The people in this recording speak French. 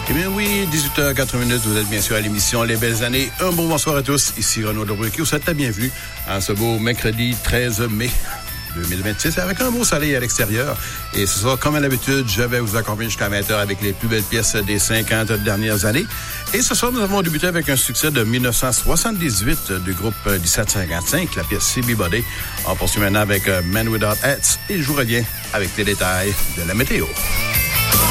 Eh bien oui, 18h04, vous êtes bien sûr à l'émission Les Belles Années. Un bon bonsoir à tous, ici Renaud Dobruck qui vous souhaite la bienvenue en ce beau mercredi 13 mai 2026 avec un beau soleil à l'extérieur. Et ce soir, comme à l'habitude, je vais vous accompagner jusqu'à 20h avec les plus belles pièces des 50 dernières années. Et ce soir, nous avons débuté avec un succès de 1978 du groupe 1755, la pièce CB Body. On poursuit maintenant avec Man Without Hats et je vous reviens avec les détails de la météo.